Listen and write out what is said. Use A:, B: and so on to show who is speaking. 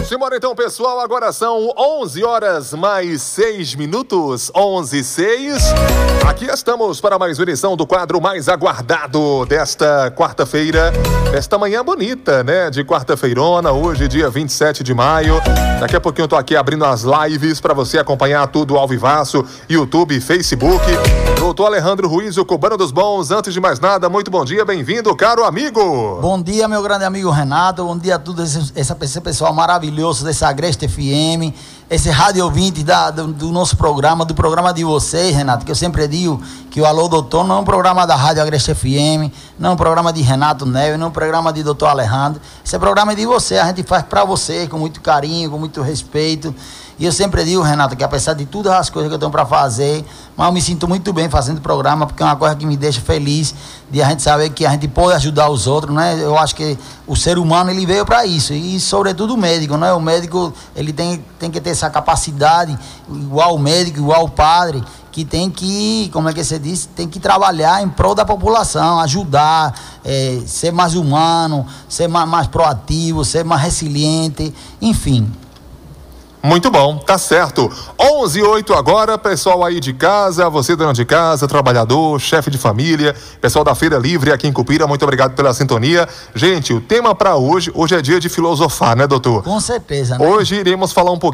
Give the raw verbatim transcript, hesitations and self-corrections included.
A: Simbora então, pessoal, agora são onze horas mais seis minutos, onze e seis. Aqui estamos para mais uma edição do quadro mais aguardado desta quarta-feira, esta manhã bonita, né, de quarta-feirona, hoje dia vinte e sete de maio. Daqui a pouquinho eu tô aqui abrindo as lives para você acompanhar tudo ao vivaço, YouTube, Facebook. Doutor Alejandro Ruiz, o Cubano dos Bons. Antes de mais nada, muito bom dia, bem-vindo, caro amigo.
B: Bom dia, meu grande amigo Renato, bom dia a todo esse, esse pessoal maravilhoso dessa Agreste F M, esse rádio ouvinte da, do, do nosso programa, do programa de vocês, Renato, que eu sempre digo que o Alô Doutor não é um programa da Rádio Agreste F M, não é um programa de Renato Neves, não é um programa de doutor Alejandro, esse é programa de você, a gente faz pra você, com muito carinho, com muito respeito. E eu sempre digo, Renato, que apesar de todas as coisas que eu tenho para fazer, mas eu me sinto muito bem fazendo o programa, porque é uma coisa que me deixa feliz, de a gente saber que a gente pode ajudar os outros, né? Eu acho que o ser humano, ele veio para isso, e sobretudo o médico, né? O médico, ele tem, tem que ter essa capacidade, igual o médico, igual o padre, que tem que, como é que você disse, tem que trabalhar em prol da população, ajudar, é, ser mais humano, ser mais, mais proativo, ser mais resiliente, enfim.
A: Muito bom, tá certo. onze e oito agora, pessoal aí de casa, você dona de casa, trabalhador, chefe de família, pessoal da Feira Livre aqui em Cupira, muito obrigado pela sintonia. Gente, o tema para hoje, hoje é dia de filosofar, né, doutor?
B: Com certeza, né?
A: Hoje iremos falar um pouquinho